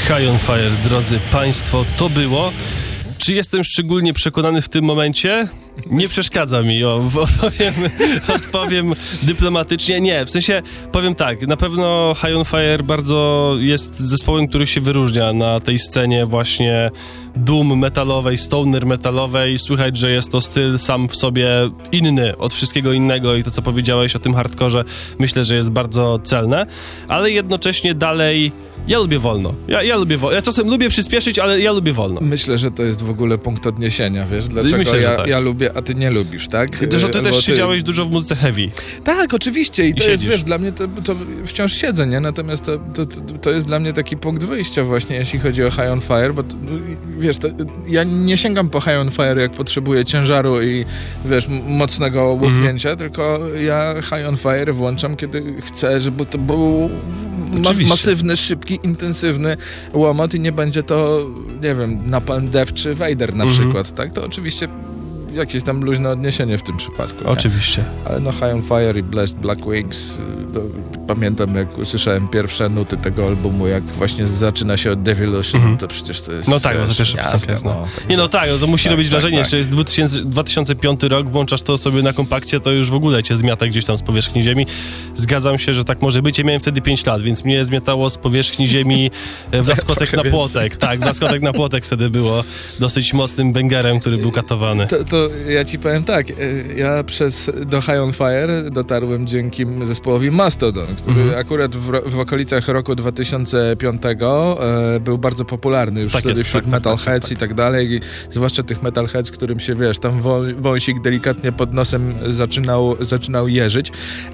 High on Fire, drodzy Państwo, to było. Czy jestem szczególnie przekonany w tym momencie? Nie przeszkadza mi, odpowiem dyplomatycznie. Nie, w sensie powiem tak, na pewno High on Fire bardzo jest zespołem, który się wyróżnia na tej scenie właśnie doom metalowej, stoner metalowej. Słychać, że jest to styl sam w sobie inny od wszystkiego innego i to, co powiedziałeś o tym hardkorze, myślę, że jest bardzo celne, ale jednocześnie dalej ja lubię wolno. Ja lubię wolno. Ja czasem lubię przyspieszyć, ale ja lubię wolno. Myślę, że to jest w ogóle punkt odniesienia, wiesz? Dlaczego myślę, tak. Ja lubię, a ty nie lubisz, tak? Że ty też siedziałeś dużo w muzyce heavy. Tak, oczywiście. I to jest, siedzisz. wiesz, dla mnie to wciąż siedzę, nie? Natomiast to jest dla mnie taki punkt wyjścia właśnie, jeśli chodzi o High on Fire, bo wiesz, ja nie sięgam po High on Fire, jak potrzebuję ciężaru i, wiesz, mocnego łupnięcia, tylko ja High on Fire włączam, kiedy chcę, żeby to był masywny, szybki, intensywny łomot i nie będzie to, nie wiem, Napalm Death czy Vader na przykład, tak? To oczywiście jakieś tam luźne odniesienie w tym przypadku. Oczywiście. Nie? Ale no High on Fire i Blessed Black Wings, pamiętam jak usłyszałem pierwsze nuty tego albumu, jak właśnie zaczyna się od Devilution, to przecież to jest... No tak, bo to pierwsza piosenka jest. Nie no tak, to musi robić wrażenie, jeszcze jest 2005 rok, włączasz to sobie na kompakcie, to już w ogóle cię zmiata gdzieś tam z powierzchni ziemi. Zgadzam się, że tak może być. Ja miałem wtedy 5 lat, więc mnie zmiatało z powierzchni ziemi w Laskotek na płotek. Tak, Laskotek na płotek wtedy było dosyć mocnym bęgerem, który był katowany. To ja ci powiem tak, ja do High on Fire dotarłem dzięki zespołowi Mastodon, który akurat w okolicach roku 2005 był bardzo popularny już wtedy wśród metalheads i tak dalej, i zwłaszcza tych metalheads, którym się, wiesz, tam wąsik delikatnie pod nosem zaczynał jeżyć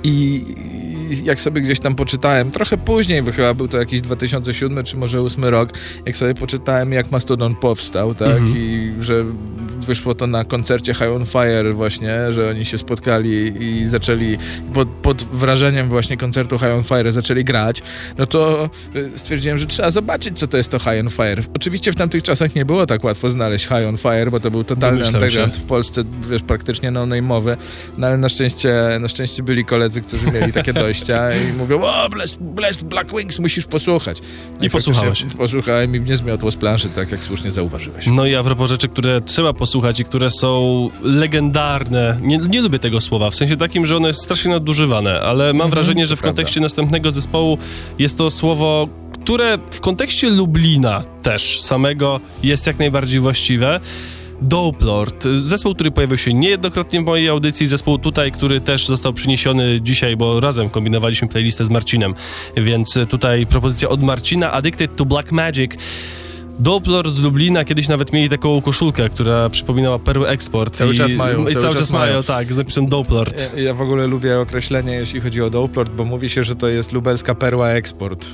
i jak sobie gdzieś tam poczytałem, trochę później, bo chyba był to jakiś 2007 czy może 2008 rok, jak sobie poczytałem, jak Mastodon powstał, tak, i że wyszło to na koncercie High on Fire właśnie, że oni się spotkali i zaczęli pod wrażeniem właśnie koncertu High on Fire zaczęli grać, no to stwierdziłem, że trzeba zobaczyć, co to jest to High on Fire. Oczywiście w tamtych czasach nie było tak łatwo znaleźć High on Fire, bo to był totalny underground w Polsce, wiesz, praktycznie no-name'owy, no ale na szczęście byli koledzy, którzy mieli takie dojścia i mówią, o, Blessed Black Wings, musisz posłuchać. No i posłuchałeś. Posłuchałem i mnie zmiotło z planszy, tak jak słusznie zauważyłeś. No i a propos rzeczy, które trzeba posłuchać i które są legendarne, nie lubię tego słowa, w sensie takim, że ono jest strasznie nadużywane, ale mam wrażenie, że w kontekście następnego zespołu jest to słowo, które w kontekście Lublina też samego jest jak najbardziej właściwe. Dope Lord, zespół, który pojawił się niejednokrotnie w mojej audycji, zespół tutaj, który też został przyniesiony dzisiaj, bo razem kombinowaliśmy playlistę z Marcinem, więc tutaj propozycja od Marcina, Addicted to Black Magic. Dope Lord z Lublina kiedyś nawet mieli taką koszulkę, która przypominała Perły Export. Cały czas mają, tak, z napisem Dope Lord. Ja w ogóle lubię określenie, jeśli chodzi o Dope Lord, bo mówi się, że to jest lubelska Perła Export.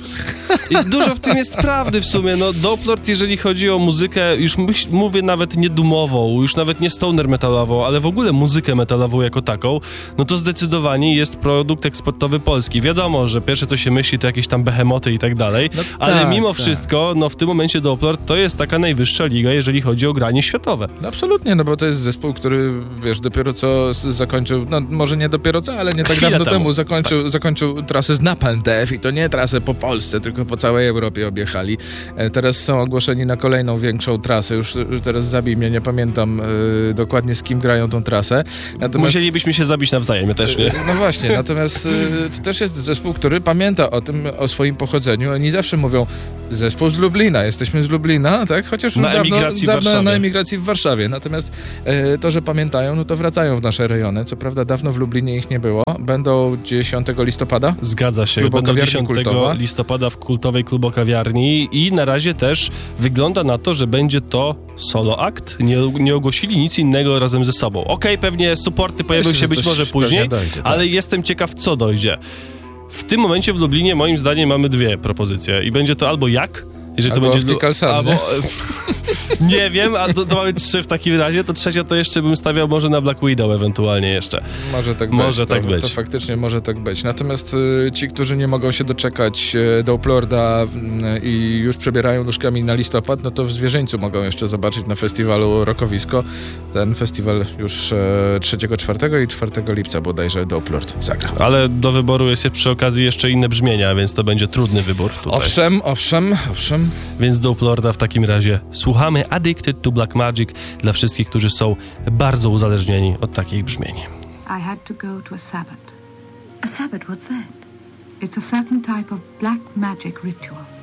I dużo w tym jest prawdy w sumie. No, Dope Lord, jeżeli chodzi o muzykę, już mówię nawet nie doomową, już nawet nie stoner metalową, ale w ogóle muzykę metalową jako taką, no to zdecydowanie jest produkt eksportowy polski. Wiadomo, że pierwsze co się myśli to jakieś tam behemoty i tak dalej, no ale mimo wszystko, no w tym momencie Dope Lord to jest taka najwyższa liga, jeżeli chodzi o granie światowe. No absolutnie, no bo to jest zespół, który, wiesz, dopiero co zakończył, no może nie dopiero co, ale nie tak dawno temu zakończył trasę z Napalm Death i to nie trasę po Polsce, tylko po całej Europie objechali. Teraz są ogłoszeni na kolejną większą trasę, już teraz zabij mnie, nie pamiętam dokładnie z kim grają tą trasę. Natomiast musielibyśmy się zabić nawzajem, ja też nie. No właśnie, natomiast to też jest zespół, który pamięta o swoim pochodzeniu. Oni zawsze mówią, zespół z Lublina, jesteśmy z Lublina, tak? Chociaż już dawno na emigracji w Warszawie. Natomiast to, że pamiętają, no to wracają w nasze rejony. Co prawda dawno w Lublinie ich nie było. Będą 10 listopada. Zgadza się. Będą 10 listopada w kultowej Klubokawiarni i na razie też wygląda na to, że będzie to solo akt. Nie ogłosili nic innego razem ze sobą. Okej, pewnie supporty pojawią się być może później, dojdzie, tak. Ale jestem ciekaw, co dojdzie. W tym momencie w Lublinie moim zdaniem mamy dwie propozycje i będzie to albo jeżeli albo to będzie Optical Sun, Nie wiem, a to mamy 3 w takim razie, to trzecia to jeszcze bym stawiał może na Black Widow ewentualnie jeszcze. Może tak być. To faktycznie może tak być. Natomiast ci, którzy nie mogą się doczekać Dope Lorda i już przebierają nóżkami na listopad, no to w Zwierzyńcu mogą jeszcze zobaczyć na festiwalu Rockowisko. Ten festiwal już 3, 4 i 4 lipca bodajże Dope Lord zagra. Ale do wyboru jest przy okazji jeszcze inne brzmienia, więc to będzie trudny wybór tutaj. Owszem. Więc Dope Lorda w takim razie słuchamy. Addicted to Black Magic dla wszystkich, którzy są bardzo uzależnieni od takich brzmień. I had to go to a Sabbath. A Sabbath, what's that? It's a certain type of black magic ritual.